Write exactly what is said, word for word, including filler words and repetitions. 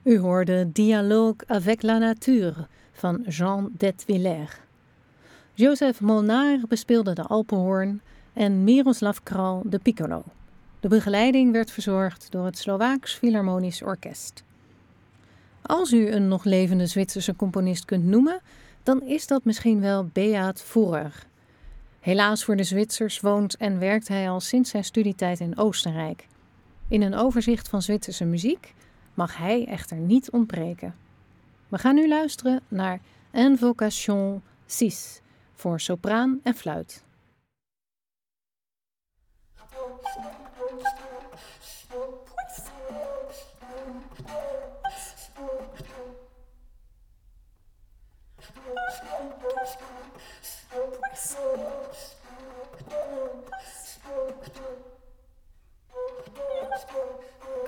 U hoorde Dialogue avec la nature van Jean Detwiller. Joseph Molnar bespeelde de alpenhoorn en Miroslav Kral de piccolo. De begeleiding werd verzorgd door het Slovaaks Philharmonisch Orkest. Als u een nog levende Zwitserse componist kunt noemen, dan is dat misschien wel Beat Furrer. Helaas voor de Zwitsers woont en werkt hij al sinds zijn studietijd in Oostenrijk. In een overzicht van Zwitserse muziek mag hij echter niet ontbreken. We gaan nu luisteren naar Invocation zes voor sopraan en fluit.